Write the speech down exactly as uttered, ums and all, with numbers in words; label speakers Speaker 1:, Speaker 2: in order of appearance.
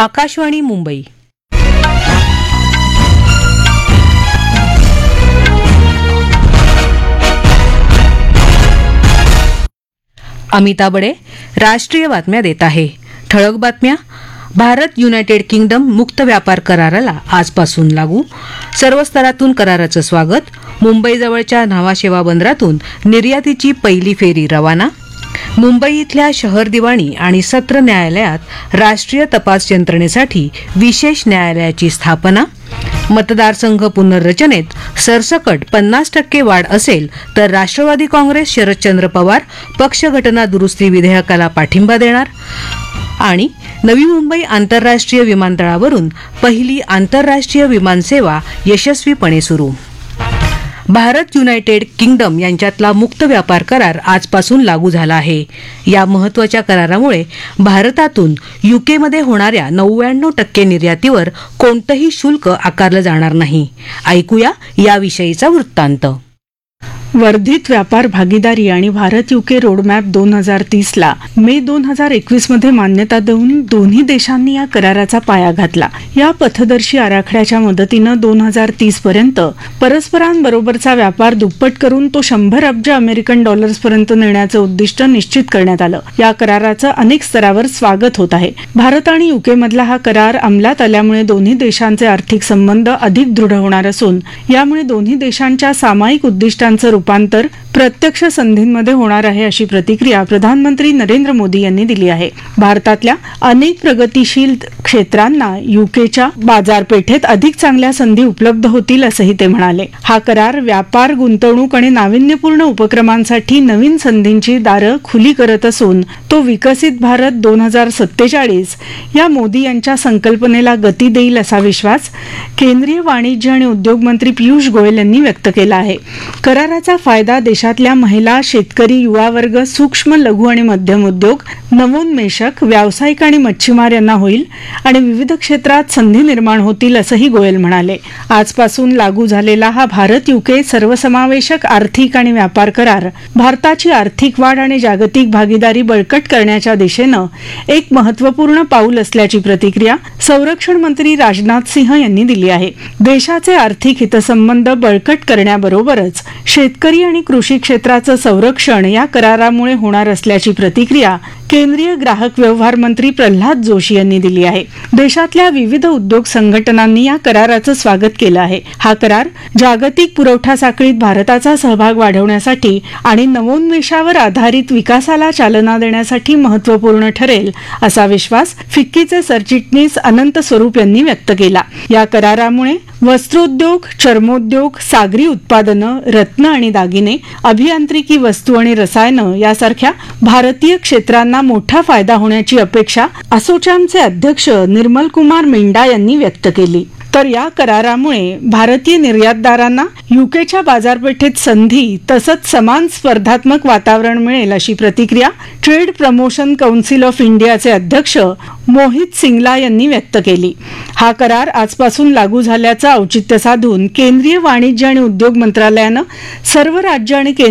Speaker 1: आकाशवाणी मुंबई. अमिता बडे राष्ट्रीय बातम्या देत आहे. ठळक बातम्या. भारत युनायटेड किंगडम मुक्त व्यापार कराराला आजपासून लागू. सर्व स्तरातून कराराचं स्वागत. मुंबईजवळच्या न्हावा बंदरातून निर्यातीची पहिली फेरी रवाना. मुंबई इथल्या शहर दिवाणी आणि सत्र न्यायालयात राष्ट्रीय तपास यंत्रणेसाठी विशेष न्यायालयाची स्थापना. मतदारसंघ पुनर्रचनेत सरसकट पन्नास टक्के वाढ असेल तर राष्ट्रवादी काँग्रेस शरदचंद्र पवार पक्ष घटना दुरुस्ती विधेयकाला पाठिंबा देणार. आणि नवी मुंबई आंतरराष्ट्रीय विमानतळावरून पहिली आंतरराष्ट्रीय विमानसेवा यशस्वीपणे सुरू. भारत युनायटेड किंगडम यांच्यातला मुक्त व्यापार करार आजपासून लागू झाला आहे. या महत्त्वाच्या करारामुळे भारतातून युकेमध्ये होणाऱ्या नव्याण्णव टक्के निर्यातीवर कोणतंही शुल्क आकारलं जाणार नाही. ऐकूया याविषयीचा वृत्तांत.
Speaker 2: वर्धित व्यापार भागीदारी आणि भारत युके रोडमॅप दोन हजार तीसला मे दोन हजार एकवीस मध्ये मान्यता देऊन दोन्ही देशांनी या कराराचा पाया घातला. या पथदर्शी आराखड्याच्या मदतीनं दोन हजार तीस पर्यंत परस्परांबरोबरचा व्यापार दुप्पट करून तो शंभर अब्ज अमेरिकन डॉलर्सपर्यंत नेण्याचं उद्दिष्ट निश्चित करण्यात आलं. या कराराचं अनेक स्तरावर स्वागत होत आहे. भारत आणि युकेमधला हा करार अंमलात आल्यामुळे दोन्ही देशांचे आर्थिक संबंध अधिक दृढ होणार असून यामुळे दोन्ही देशांच्या सामायिक उद्दिष्टांचं रूपांतर प्रत्यक्ष संधींमध्ये होणार आहे, अशी प्रतिक्रिया प्रधानमंत्री नरेंद्र मोदी यांनी दिली आहे. भारतातल्या अनेक प्रगतीशील क्षेत्रांना युकेच्या बाजारपेठेत अधिक चांगल्या संधी उपलब्ध होतील असंही ते म्हणाले. हा करार व्यापार, गुंतवणूक आणि नाविन्यपूर्ण उपक्रमांसाठी नवीन संधींची दारं खुली करत असून तो विकसित भारत दोन हजार सत्तेचाळीस या मोदी यांच्या संकल्पनेला गती देईल असा विश्वास केंद्रीय वाणिज्य आणि उद्योग मंत्री पियुष गोयल यांनी व्यक्त केला आहे. कराराचा फायदा देशातल्या महिला, शेतकरी, युवा वर्ग, सूक्ष्म, लघु आणि मध्यम उद्योग, नवोन्मेषक, व्यावसायिक आणि मच्छीमार यांना होईल आणि विविध क्षेत्रात संधी निर्माण होतील असंही गोयल म्हणाले. आजपासून लागू झालेला हा भारत युके सर्वसमावेशक आर्थिक आणि व्यापार करार भारताची आर्थिक वाढ आणि जागतिक भागीदारी बळकट करण्याच्या दिशेनं एक महत्त्वपूर्ण पाऊल असल्याची प्रतिक्रिया संरक्षण मंत्री राजनाथ सिंह यांनी दिली आहे. देशाचे आर्थिक हितसंबंध बळकट करण्याबरोबरच शेतकरी आणि कृषी क्षेत्राचं संरक्षण या करारामुळे होणार असल्याची प्रतिक्रिया केंद्रीय ग्राहक व्यवहार मंत्री प्रल्हाद जोशी यांनी दिली आहे. देशातल्या विविध उद्योग संघटनांनी या कराराचं स्वागत केलं आहे. हा करार जागतिक पुरवठा साखळीत भारताचा सहभाग वाढवण्यासाठी आणि नवोन्मेषावर आधारित विकासाला चालना देण्यासाठी महत्त्वपूर्ण ठरेल असा विश्वास फिक्कीचे सरचिटणीस अनंत स्वरूप यांनी व्यक्त केला. या करारामुळे वस्त्रोद्योग, चर्मोद्योग, सागरी उत्पादनं, रत्न आणि दागिने, अभियांत्रिकी वस्तू आणि रसायनं यासारख्या भारतीय क्षेत्रांना मोठा फायदा होण्याची अपेक्षा असोचॅमचे अध्यक्ष निर्मल कुमार मिंडा यांनी व्यक्त केली. तर या करारामुळे भारतीय निर्यातदारांना युकेच्या बाजारपेठेत संधी तसंच समान स्पर्धात्मक वातावरण मिळेल अशी प्रतिक्रिया ट्रेड प्रमोशन कौन्सिल ऑफ इंडियाचे अध्यक्ष मोहित सिंगला यांनी व्यक्त केली. हा करार आजपासून लागू झाल्याचं औचित्य साधून केंद्रीय वाणिज्य आणि उद्योग मंत्रालयानं सर्व राज्य आणि